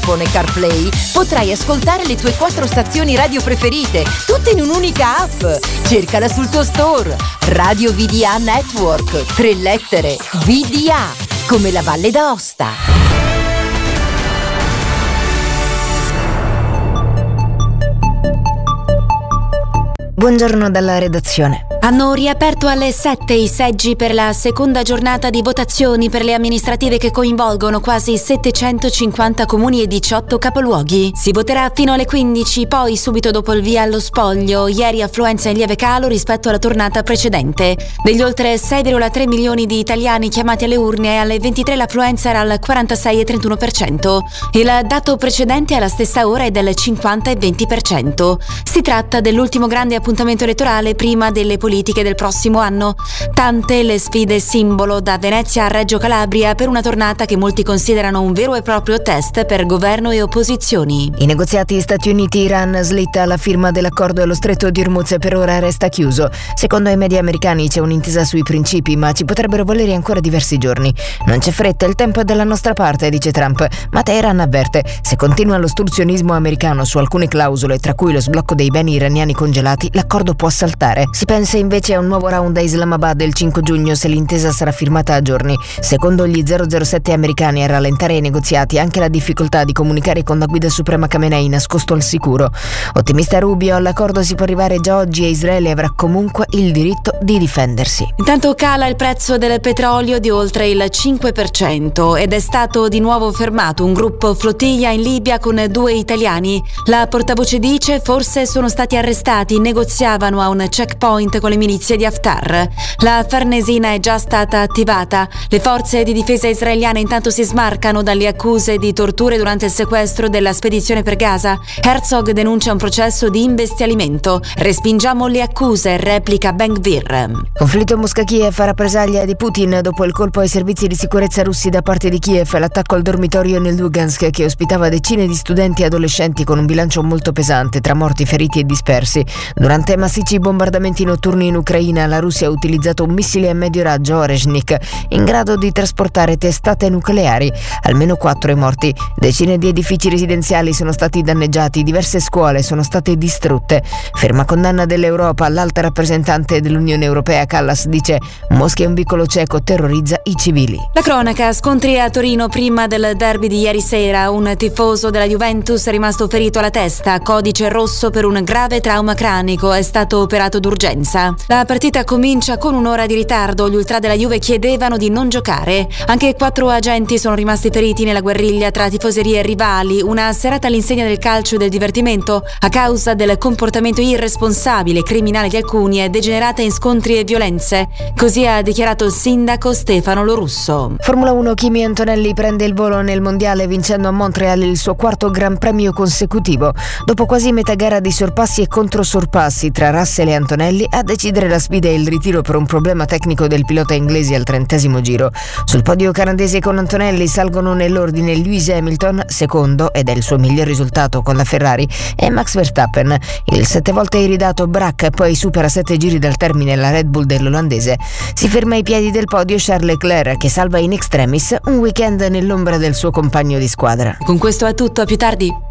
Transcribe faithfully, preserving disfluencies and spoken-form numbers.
iPhone e CarPlay potrai ascoltare le tue quattro stazioni radio preferite, tutte in un'unica app. Cercala sul tuo store. Radio V D A Network. Tre lettere. V D A. Come la Valle d'Aosta. Buongiorno dalla redazione. Hanno riaperto alle sette i seggi per la seconda giornata di votazioni per le amministrative che coinvolgono quasi settecentocinquanta comuni e diciotto capoluoghi. Si voterà fino alle quindici, poi subito dopo il via allo spoglio. Ieri affluenza in lieve calo rispetto alla tornata precedente. Degli oltre sei virgola tre milioni di italiani chiamati alle urne, alle ventitré l'affluenza era al quarantasei virgola trentuno per cento. Il dato precedente alla stessa ora è del cinquanta virgola venti per cento. Si tratta dell'ultimo grande appuntamento elettorale prima delle politiche del prossimo anno. Tante le sfide simbolo, da Venezia a Reggio Calabria, per una tornata che molti considerano un vero e proprio test per governo e opposizioni. I negoziati Stati Uniti-Iran slitta la firma dell'accordo allo stretto di Hormuz, per ora resta chiuso. Secondo i media americani c'è un'intesa sui principi, ma ci potrebbero volere ancora diversi giorni. Non c'è fretta, il tempo è dalla nostra parte, dice Trump, ma Teheran avverte: se continua l'ostruzionismo americano su alcune clausole, tra cui lo sblocco dei beni iraniani congelati, l'accordo può saltare. Si pensa invece a un nuovo round a Islamabad il cinque giugno se l'intesa sarà firmata a giorni. Secondo gli zero zero sette americani, a rallentare i negoziati anche la difficoltà di comunicare con la guida suprema Khamenei nascosto al sicuro. Ottimista Rubio, all'accordo si può arrivare già oggi e Israele avrà comunque il diritto di difendersi. Intanto cala il prezzo del petrolio di oltre il cinque per cento ed è stato di nuovo fermato un gruppo flottiglia in Libia con due italiani. La portavoce dice: forse sono stati arrestati, negoziavano a un checkpoint con le milizie di Haftar. La Farnesina è già stata attivata. Le forze di difesa israeliane intanto si smarcano dalle accuse di torture durante il sequestro della spedizione per Gaza. Herzog denuncia un processo di imbestialimento. Respingiamo le accuse, replica Ben Gvir. Conflitto Mosca-Kiev, rappresaglia di Putin dopo il colpo ai servizi di sicurezza russi da parte di Kiev e l'attacco al dormitorio nel Lugansk che ospitava decine di studenti e adolescenti, con un bilancio molto pesante tra morti, feriti e dispersi. Durante massicci bombardamenti notturni in Ucraina, la Russia ha utilizzato un missile a medio raggio Oreshnik in grado di trasportare testate nucleari. Almeno quattro i morti. Decine di edifici residenziali sono stati danneggiati, diverse scuole sono state distrutte. Ferma condanna dell'Europa. L'alta rappresentante dell'Unione Europea Kallas dice: Mosca è un vicolo cieco, terrorizza i civili. La cronaca: scontri a Torino prima del derby di ieri sera. Un tifoso della Juventus è rimasto ferito alla testa, codice rosso per un grave trauma cranico, è stato operato d'urgenza. La partita comincia con un'ora di ritardo. Gli ultra della Juve chiedevano di non giocare. Anche quattro agenti sono rimasti feriti nella guerriglia tra tifoserie rivali. Una serata all'insegna del calcio e del divertimento, a causa del comportamento irresponsabile e criminale di alcuni, è degenerata in scontri e violenze. Così ha dichiarato il sindaco Stefano Lorusso. Formula uno: Kimi Antonelli prende il volo nel mondiale vincendo a Montreal il suo quarto Gran Premio consecutivo. Dopo quasi metà gara di sorpassi e controsorpassi tra Russell e Antonelli, a decidere la sfida è il ritiro per un problema tecnico del pilota inglese al trentesimo giro. Sul podio canadese con Antonelli salgono nell'ordine Lewis Hamilton, secondo, ed è il suo miglior risultato con la Ferrari, e Max Verstappen. Il sette volte iridato Brack poi supera sette giri dal termine la Red Bull dell'olandese. Si ferma ai piedi del podio Charles Leclerc, che salva in extremis un weekend nell'ombra del suo compagno di squadra. Con questo è tutto, a più tardi.